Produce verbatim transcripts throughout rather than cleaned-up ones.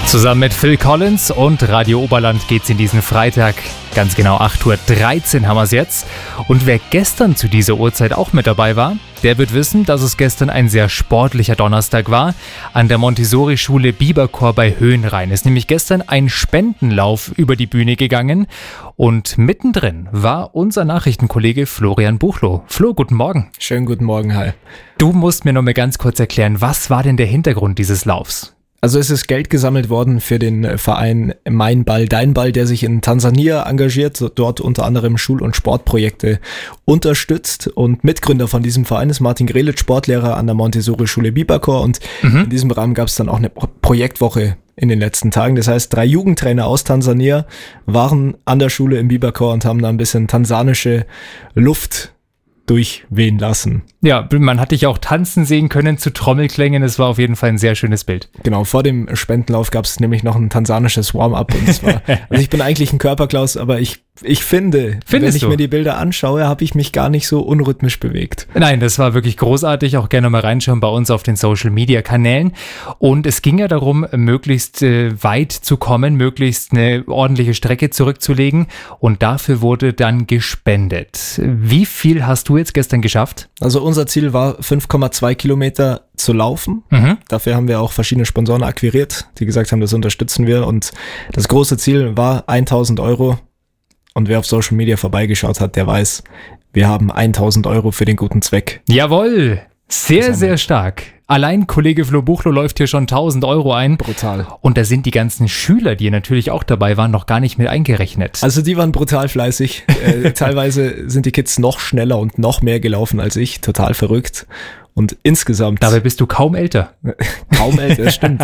Zusammen mit Phil Collins und Radio Oberland geht's in diesen Freitag. Ganz genau acht Uhr dreizehn haben wir es jetzt. Und wer gestern zu dieser Uhrzeit auch mit dabei war, der wird wissen, dass es gestern ein sehr sportlicher Donnerstag war. An der Montessori-Schule Biberchor bei Höhenrhein ist nämlich gestern ein Spendenlauf über die Bühne gegangen. Und mittendrin war unser Nachrichtenkollege Florian Buchloh. Flo, guten Morgen. Schönen guten Morgen, hi. Du musst mir noch mal ganz kurz erklären, was war denn der Hintergrund dieses Laufs? Also es ist Geld gesammelt worden für den Verein Mein Ball, Dein Ball, der sich in Tansania engagiert, dort unter anderem Schul- und Sportprojekte unterstützt. Und Mitgründer von diesem Verein ist Martin Grelitsch, Sportlehrer an der Montessori-Schule Biberchor. Und mhm. in diesem Rahmen gab es dann auch eine Projektwoche in den letzten Tagen. Das heißt, drei Jugendtrainer aus Tansania waren an der Schule im Biberchor und haben da ein bisschen tansanische Luft durchwehen lassen. Ja, man hat dich auch tanzen sehen können zu Trommelklängen. Es war auf jeden Fall ein sehr schönes Bild. Genau, vor dem Spendenlauf gab es nämlich noch ein tansanisches Warm-up. Und es war, also ich bin eigentlich ein Körperklaus, aber ich, ich finde, Findest wenn ich du? mir die Bilder anschaue, habe ich mich gar nicht so unrhythmisch bewegt. Nein, das war wirklich großartig. Auch gerne mal reinschauen bei uns auf den Social-Media-Kanälen. Und es ging ja darum, möglichst äh, weit zu kommen, möglichst eine ordentliche Strecke zurückzulegen. Und dafür wurde dann gespendet. Wie viel hast du jetzt gestern geschafft? Also unser Ziel war fünf Komma zwei Kilometer zu laufen. Mhm. Dafür haben wir auch verschiedene Sponsoren akquiriert, die gesagt haben, das unterstützen wir. Und das große Ziel war tausend Euro. Und wer auf Social Media vorbeigeschaut hat, der weiß, wir haben tausend Euro für den guten Zweck. Jawohl! Sehr, sehr stark. Allein Kollege Flo Buchloh läuft hier schon tausend Euro ein. Brutal. Und da sind die ganzen Schüler, die natürlich auch dabei waren, noch gar nicht mit eingerechnet. Also die waren brutal fleißig. äh, teilweise sind die Kids noch schneller und noch mehr gelaufen als ich. Total verrückt. Und insgesamt... Dabei bist du kaum älter. Kaum älter, das stimmt.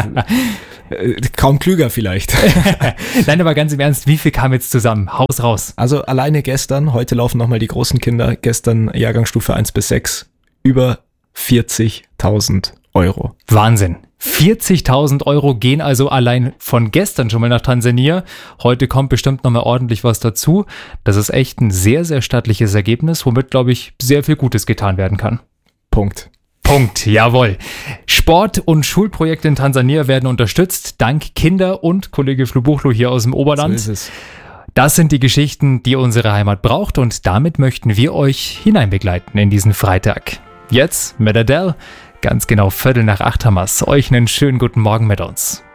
Kaum klüger vielleicht. Nein, aber ganz im Ernst, wie viel kam jetzt zusammen? Haus raus. Also alleine gestern, heute laufen nochmal die großen Kinder, gestern Jahrgangsstufe eins bis sechs, über vierzigtausend Euro. Wahnsinn. vierzigtausend Euro gehen also allein von gestern schon mal nach Tansania. Heute kommt bestimmt noch mal ordentlich was dazu. Das ist echt ein sehr, sehr stattliches Ergebnis, womit, glaube ich, sehr viel Gutes getan werden kann. Punkt. Punkt, jawohl. Sport- und Schulprojekte in Tansania werden unterstützt, dank Kinder und Kollege Flo Buchloh hier aus dem Oberland. So ist es. Das sind die Geschichten, die unsere Heimat braucht, und damit möchten wir euch hineinbegleiten in diesen Freitag. Jetzt mit Adele, ganz genau Viertel nach acht haben wir's. Euch einen schönen guten Morgen mit uns.